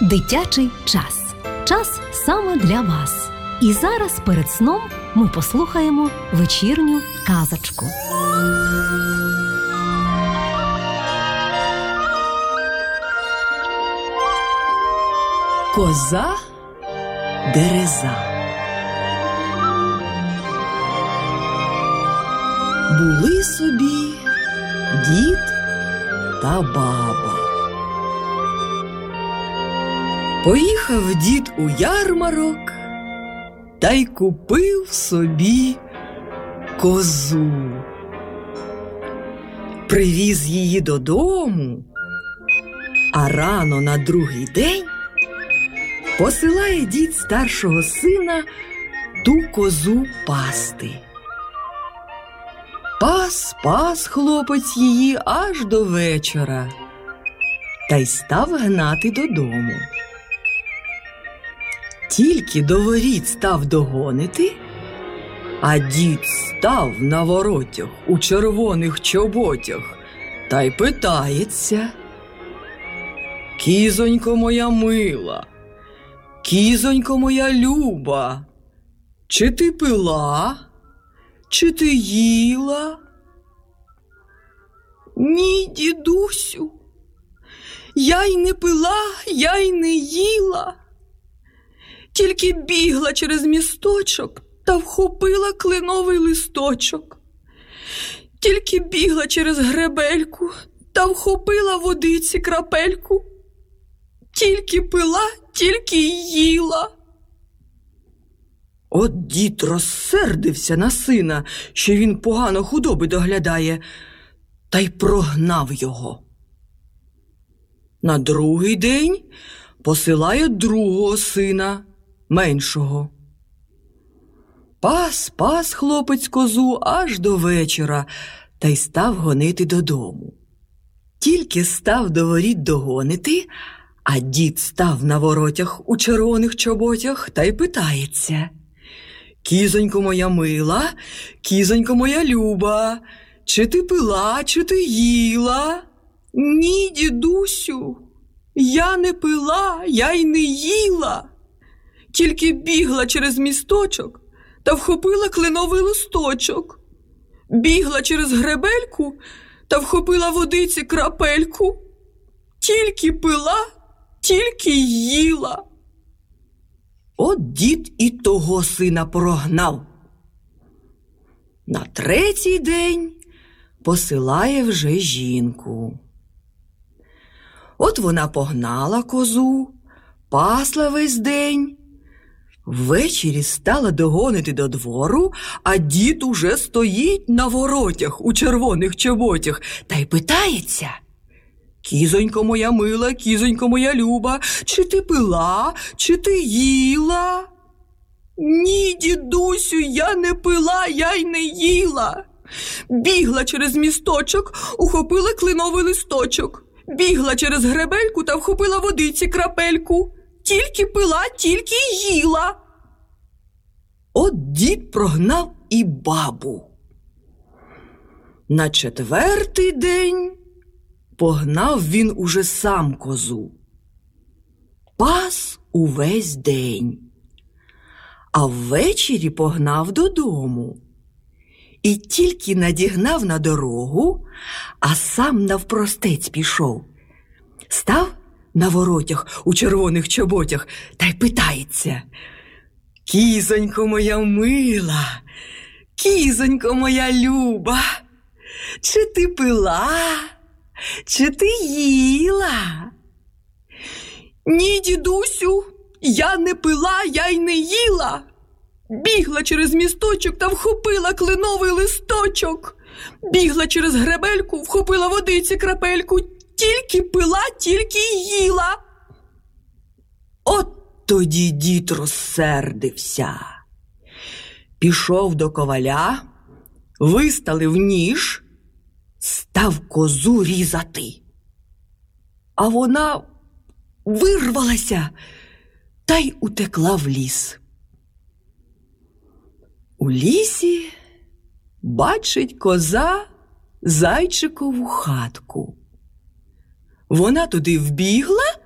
Дитячий час. Час саме для вас. І зараз перед сном ми послухаємо вечірню казочку. Коза Дереза. Були собі дід та баба. Поїхав дід у ярмарок та й купив собі козу. Привіз її додому, а рано на другий день посилає дід старшого сина ту козу пасти. Пас хлопець її аж до вечора та й став гнати додому. Тільки до воріт став догонити, а дід став на воротях у червоних чоботях та й питається: «Кізонько моя мила, кізонько моя люба, чи ти пила, чи ти їла?» «Ні, дідусю, я й не пила, я й не їла. Тільки бігла через місточок та вхопила кленовий листочок. Тільки бігла через гребельку та вхопила водиці крапельку. Тільки пила, тільки їла». От дід розсердився на сина, що він погано худоби доглядає, та й прогнав його. На другий день посилає другого сина, меншого. Пас хлопець козу аж до вечора та й став гонити додому. Тільки став до воріт догонити, а дід став на воротях у червоних чоботях та й питається: «Кізонько моя мила, кізонько моя люба, чи ти пила, чи ти їла?» «Ні, дідусю, я не пила, я й не їла. Тільки бігла через місточок та вхопила кленовий листочок. Бігла через гребельку та вхопила водиці крапельку. Тільки пила, тільки їла». От дід і того сина прогнав. На третій день посилає вже жінку. От вона погнала козу, пасла весь день. Ввечері стала догонити до двору, а дід уже стоїть на воротях у червоних чоботях та й питається: «Кізонько моя мила, кізонько моя люба, чи ти пила, чи ти їла?» «Ні, дідусю, я не пила, я й не їла. Бігла через місточок, ухопила кленовий листочок. Бігла через гребельку та вхопила водиці крапельку. Тільки пила, тільки їла». От дід прогнав і бабу. На четвертий день погнав він уже сам козу. Пас увесь день, а ввечері погнав додому. І тільки надігнав на дорогу, а сам навпростець пішов. Став на воротях у червоних чоботях та й питається: «Кізонько моя мила, кізонько моя люба, чи ти пила, чи ти їла?» «Ні, дідусю, я не пила, я й не їла. Бігла через місточок та вхопила кленовий листочок. Бігла через гребельку, вхопила водиці крапельку. Тільки пила, тільки їла». От тоді дід розсердився. Пішов до коваля, виставив ніж, став козу різати. А вона вирвалася та й утекла в ліс. У лісі бачить коза зайчикову хатку. Вона туди вбігла